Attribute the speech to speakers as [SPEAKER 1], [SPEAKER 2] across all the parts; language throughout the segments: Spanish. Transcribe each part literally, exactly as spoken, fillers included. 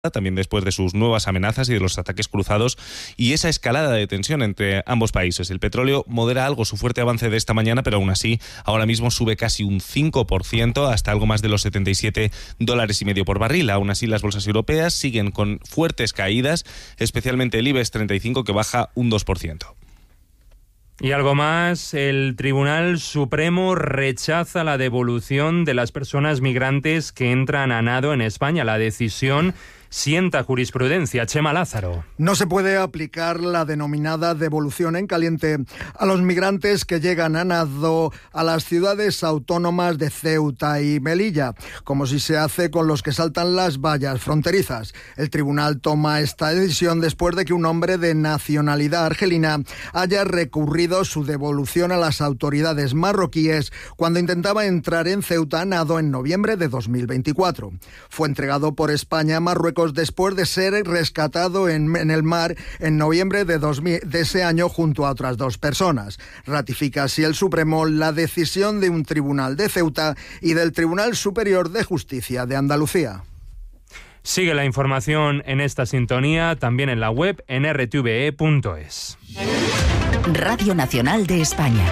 [SPEAKER 1] también después de sus nuevas amenazas y de los ataques cruzados y esa escalada de tensión entre ambos países. El petróleo modera algo su fuerte avance de esta mañana, pero aún así ahora mismo sube casi un cinco por ciento hasta algo más de los setenta y siete dólares y medio por barril. Aún así las bolsas europeas siguen con fuertes caídas, especialmente el IBEX treinta y cinco que baja un dos por ciento.
[SPEAKER 2] Y algo más, el Tribunal Supremo rechaza la devolución de las personas migrantes que entran a nado en España. La decisión sienta jurisprudencia. Chema Lázaro.
[SPEAKER 3] No se puede aplicar la denominada devolución en caliente a los migrantes que llegan a nado a las ciudades autónomas de Ceuta y Melilla, como si se hace con los que saltan las vallas fronterizas. El tribunal toma esta decisión después de que un hombre de nacionalidad argelina haya recurrido su devolución a las autoridades marroquíes cuando intentaba entrar en Ceuta a nado en noviembre de dos mil veinticuatro. Fue entregado por España a Marruecos después de ser rescatado en, en el mar en noviembre de, dos mil, de ese año junto a otras dos personas. Ratifica así el Supremo la decisión de un tribunal de Ceuta y del Tribunal Superior de Justicia de Andalucía.
[SPEAKER 2] Sigue la información en esta sintonía, también en la web en r t v e punto es.
[SPEAKER 4] Radio Nacional de España.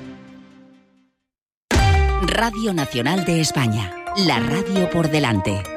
[SPEAKER 4] Radio Nacional de España, la radio por delante.